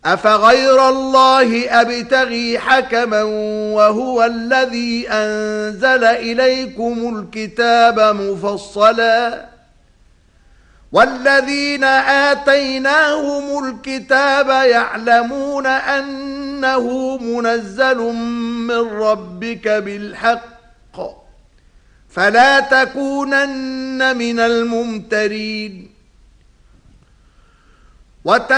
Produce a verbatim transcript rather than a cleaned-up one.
أفغير الله أبتغي حكما وهو الذي أنزل إليكم الكتاب مفصلا والذين آتيناهم الكتاب يعلمون أنه منزل من ربك بالحق فلا تكونن من الممترين.